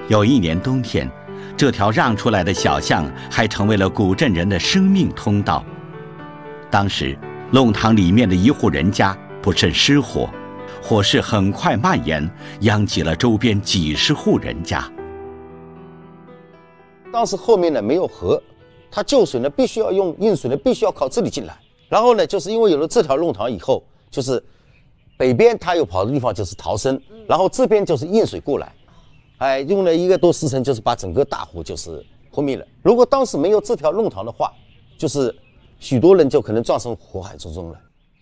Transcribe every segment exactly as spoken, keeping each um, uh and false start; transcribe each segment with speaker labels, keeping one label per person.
Speaker 1: 有一年冬天，这条让出来的小巷还成为了古镇人的生命通道。当时，弄堂里面的一户人家不慎失火，火势很快蔓延，殃及了周边几十户人家。
Speaker 2: 当时后面呢没有河，它救水呢必须要用运水呢必须要靠这里进来。然后呢，就是因为有了这条弄堂以后，就是北边它有跑的地方就是逃生，然后这边就是运水过来。哎，用了一个多时辰，就是把整个大火就是扑灭了。如果当时没有这条弄堂的话，就是许多人就可能葬身火海之中了。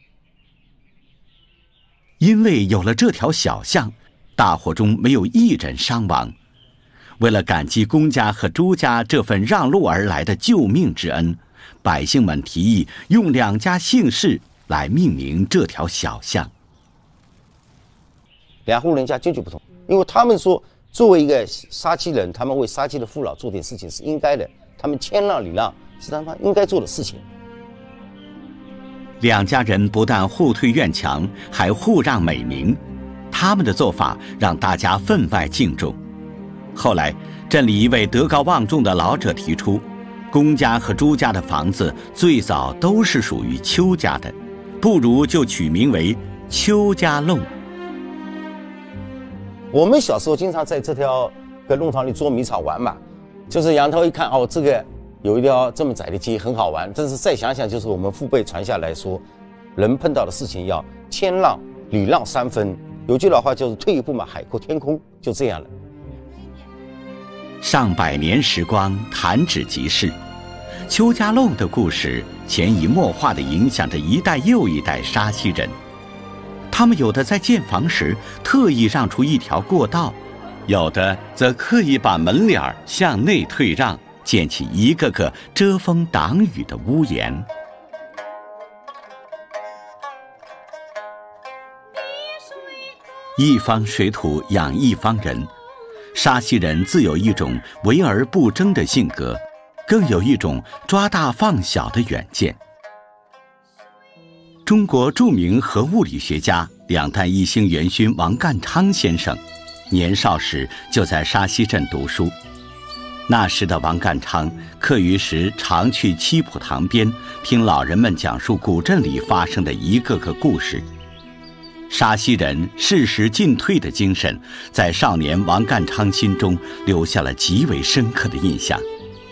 Speaker 1: 因为有了这条小巷，大火中没有一人伤亡。为了感激公家和朱家这份让路而来的救命之恩，百姓们提议用两家姓氏来命名这条小巷。
Speaker 2: 两户人家坚决不同，因为他们说，作为一个杀鸡人，他们为杀鸡的父老做点事情是应该的，他们谦让礼让是他们应该做的事情。
Speaker 1: 两家人不但互推院墙，还互让美名，他们的做法让大家分外敬重。后来，镇里一位德高望重的老者提出，公家和朱家的房子最早都是属于邱家的，不如就取名为邱家弄。
Speaker 2: 我们小时候经常在这条个弄堂里捉迷藏玩嘛，就是仰头一看，哦，这个有一条这么窄的街很好玩。但是再想想，就是我们父辈传下来说，人碰到的事情要谦让礼让三分。有句老话就是退一步嘛，海阔天空，就这样了。
Speaker 1: 上百年时光，弹指即逝。邱家弄的故事潜移默化地影响着一代又一代沙溪人。他们有的在建房时特意让出一条过道，有的则刻意把门脸向内退让，建起一个个遮风挡雨的屋檐。一方水土养一方人，沙溪人自有一种为而不争的性格，更有一种抓大放小的远见。中国著名核物理学家、两弹一星元勋王淦昌先生，年少时就在沙溪镇读书。那时的王淦昌课余时常去七浦塘边，听老人们讲述古镇里发生的一个个故事。沙溪人适时进退的精神，在少年王淦昌心中留下了极为深刻的印象。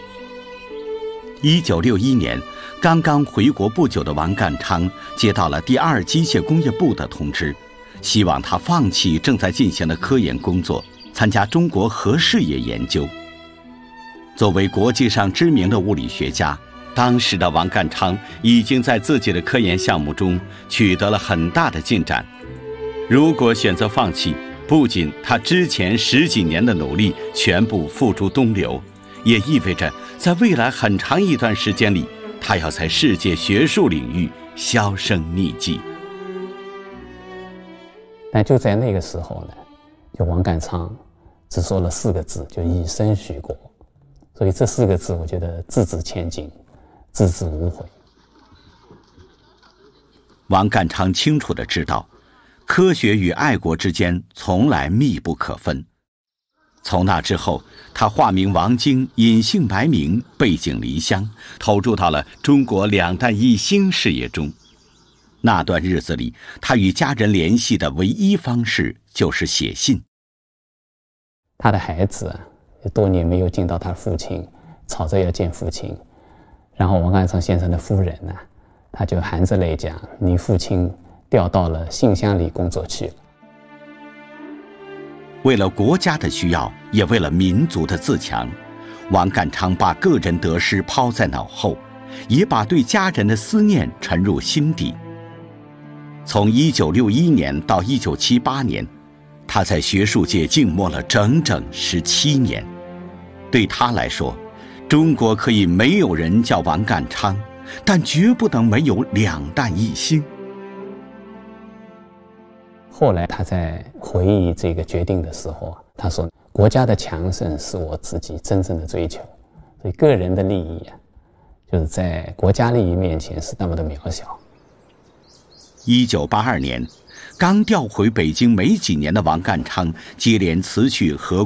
Speaker 1: 一九六一年，刚刚回国不久的王淦昌接到了第二机械工业部的通知，希望他放弃正在进行的科研工作，参加中国核事业研究。作为国际上知名的物理学家，当时的王淦昌已经在自己的科研项目中取得了很大的进展。如果选择放弃，不仅他之前十几年的努力全部付诸东流，也意味着在未来很长一段时间里，他要在世界学术领域销声匿迹。
Speaker 3: 但就在那个时候呢，就王淦昌只说了四个字，就以身许国。所以这四个字，我觉得字字千金，字字无悔。
Speaker 1: 王淦昌清楚地知道，科学与爱国之间从来密不可分。从那之后，他化名王京，隐姓埋名，背井离乡，投入到了中国两弹一星事业中。那段日子里，他与家人联系的唯一方式就是写信。
Speaker 3: 他的孩子多年没有见到他父亲，吵着要见父亲。然后王淦昌先生的夫人呢，他就含着泪讲：“你父亲调到了信箱里工作去了。”
Speaker 1: 为了国家的需要，也为了民族的自强，王淦昌把个人得失抛在脑后，也把对家人的思念沉入心底。从一九六一年到一九七八年，他在学术界静默了整整十七年。对他来说，中国可以没有人叫王淦昌，但绝不能没有两弹一星。
Speaker 3: 后来他在回忆这个决定的时候，他说：“国家的强盛是我自己真正的追求，所以个人的利益啊，就是在国家利益面前是那么的渺小。”
Speaker 1: 一九八二年，刚调回北京没几年的王淦昌接连辞去核